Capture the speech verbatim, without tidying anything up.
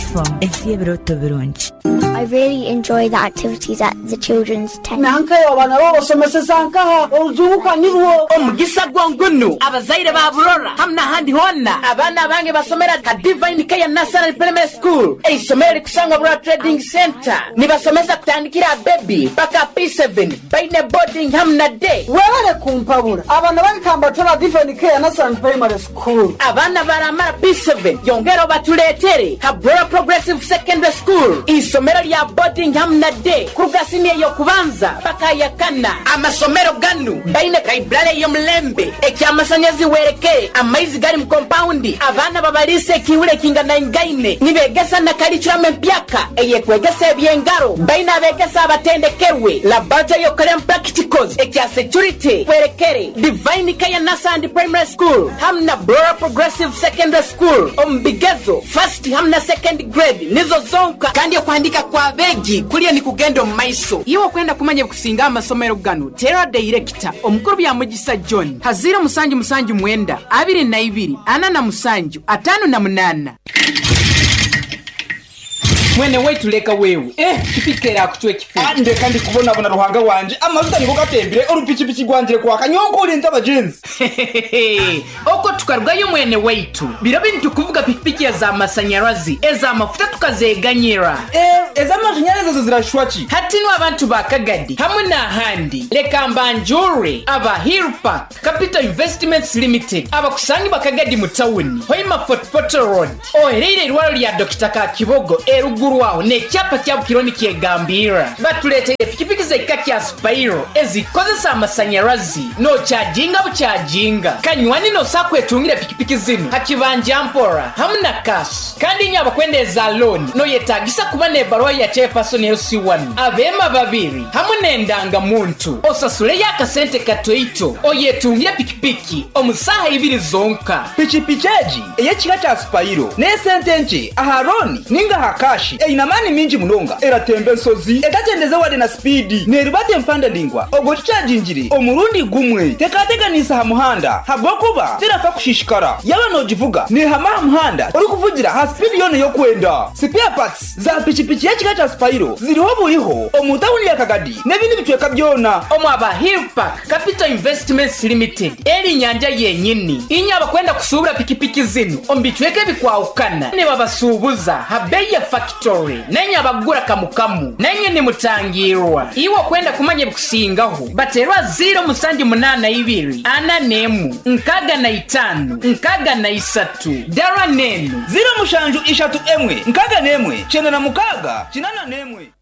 platform Ensiebrotto Brunch. I really enjoy the activities at the children's tent. Nanka wana ro somese sanka ozuka nirwo omugisa gwangunu abazaire ba Burora hamna handi honna abana bange basomera ka Divine Care National Primary School eisomera kusanga Burora Trading Center nibasomesa kutandikira baby paka P seven baine boarding hamna day wele kumpabura abana bakamba tola Divine Care National Primary School abana baramara P seven yongero batuletere ka Burora Progressive Secondary School isomera ya boarding hamna day kugasini yo kubanza paka yakana amasomero ganu baine kaibrale yo mlembe ekyamasanyezi wereke amaizi gari mu compound abana babalise kiwule kingana ingaine nibegesa na curriculum mpyaka eyekwegesa ebyengaro baina abegesa abatendekerwe laboratory yo curriculum practicals ekya security werekere Divine Care National Primary School hamna Burora Progressive Secondary School ombigezo first hamna second grade nizo zonka kandi okuandika kwa begi kuliya ni kugendo maiso iwo kwenda kumanya kusinga amasomero ganu tera director omukuru bya Mugisa John hazira musanju musanju mwenda abiri na ibiri ana na musanju atano na munana mwene wetu leka wewe eh kipikera kutwe kife ande kandi kubona bona ruhanga wanje amazuta niko gatembere orupichipiki gwanje kwa kanyonko ulinza abajenzi oko tukarwayo mwene wetu birabintu kuvuga pikipiki ya za masanyarazi eza mafuta tukazeganyira eh eza mashanyarazi zo zirashwachi hatino abantu bakagadi hamwe na handi leka mbanjure aba Hill Park Capital Investments Limited aba kusangi bakagadi mu town hoima Fort Road oherere irwaro lya Doctor Kakibogo erugu Waho ne cyapa cya Bukironi kiegambira batuleteye pikipiki zekaki ya Spiro ezikozesa amasanyarazi no charginga bucharginga kanywani no sakwetungire pikipiki zino hakibanje ampora hamna cash kandi nyaba kwendeza loan no yetagisa kuba ne barwa ya chairperson ya C one abema babiri hamune ndanga muntu osasule ya kasente katoito oyetungire pikipiki omusaha ibiri zonka pichipicheji eye chika cha Spiro ne sentenche aharoni ninga hakashi e inamani minji munonga eratembe nsozi etatendeza wade na speedi neribate mpanda lingwa ogochajinjiri omurundi gumwe tekateka nisa ha muhanda hagokuba terafa kushishikara yaba nojivuga ni hama muhanda uri kuvugira ha speedi yone yo kwenda spare parts za pichipichi ya chika cha Spiro ziriho buriho omutawuni ya Kagadi nebindi bitweka byona omwaba Hill Park Capital Investments Limited eri nyanja yenyini inyaba kwenda kusubura pikipiki zinu ombitweke bikwaukana ne babasubuza habeya factory nenye abagura kamukamu nenye ni mutangirwa iwo kwenda kumanye kusingaho baterwa zero musanji munana ibiri ana nemu nkaga na itanu nkaga na isatu dara nenu zero mushanju ishatu emwe nkaga nemwe chenda na mukaga chinana nemwe